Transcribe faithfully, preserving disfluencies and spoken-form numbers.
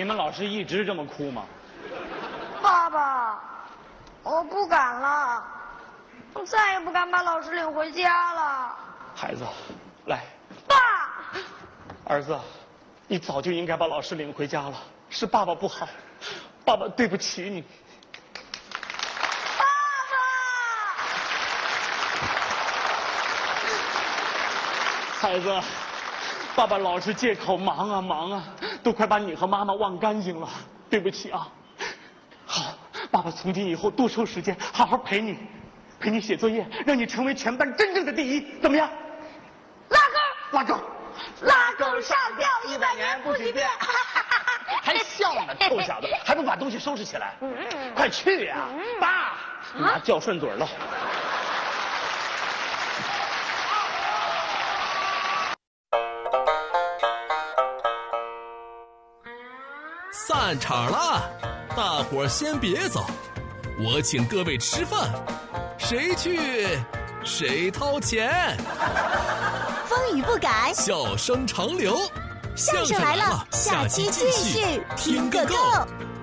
你们老师一直这么哭吗？ 爸爸，我不敢了，我再也不敢把老师领回家了。 孩子，来。 爸。 儿子，你早就应该把老师领回家了，是爸爸不好，爸爸对不起你。 爸爸。孩子，爸爸老是借口忙啊忙啊，都快把你和妈妈忘干净了，对不起啊。好，爸爸从今以后多抽时间，好好陪你，陪你写作业，让你成为全班真正的第一，怎么样？ 拉钩， 拉钩， 拉钩上吊，一百年不许变。 还笑呢，臭小子，还不把东西收拾起来？快去呀！爸，拿叫顺嘴了。 散场了，大伙儿先别走，我请各位吃饭，谁去谁掏钱。 风雨不改， 笑声长流， 相声来了，下期继续听个够。